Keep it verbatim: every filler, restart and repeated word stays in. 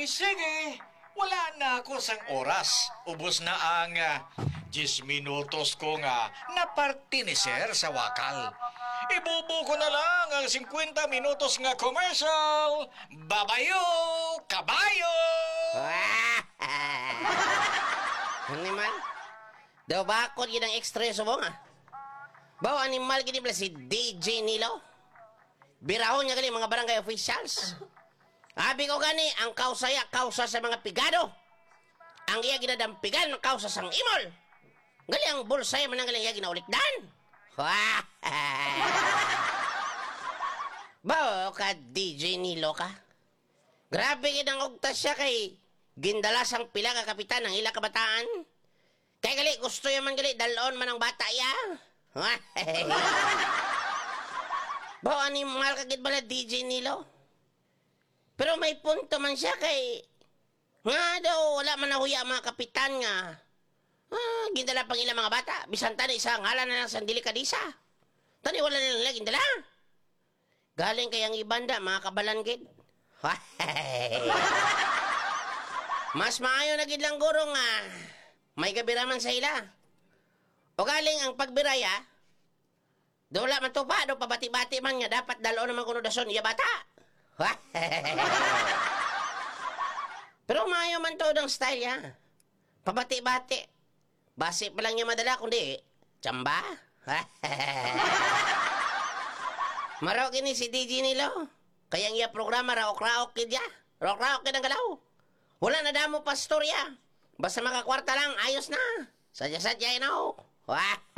sige. Wala na ako sang oras. Ubos na ang uh, ten minutos ko nga napartiniser sa wakal. Ibubo ko na lang ang fifty minutos nga commercial. Babayo! Kabayo! Animal? Daw bakot yun ang extra yung subong ah. Bawa animal gini pala si D J Nilo. Birahon niya gali mga barangay officials. Abi ko gani, ang kausaya kausa sa mga pigado. Ang iya ginadampigan, kausa sang imol. Gali ang bulsay man ang gali iya ginaulikdan. Bawa ka D J Nilo ka. Grabe ginang ugtas siya kay gindalas ang pila ka kapitan ng ila kabataan. Kaya gali, gusto yaman gali, dalon man ang bata iya. Bawa animal kagid bala D J Nilo. Pero may punto man siya kay nga daw wala man nahuya mga kapitan nga. Ah, gindala pang ilang mga bata. Bisan tani sa ngalan na lang sa delikadisa. Tani wala nilang lagi gindala. Galing kayang ibanda mga kabalangkid. Mas maayo na gid lang guro nga may gabiraman sa ila. O galing ang pagbiraya, do wala man to pa, do pabati-bati man nga dapat dalo naman kuno dason iya bata. Pero maayo man to ang style ya. Pabati-bati. Basi pa lang niya madala kundi tsamba. Maraw kini si D J Nilo. Kayang iya programa raok-raok kid ya. Raok-raok kid ang galaw. Wala na damo pastorya. Basta makakwarta lang, ayos na. Sadya-sadya, you know.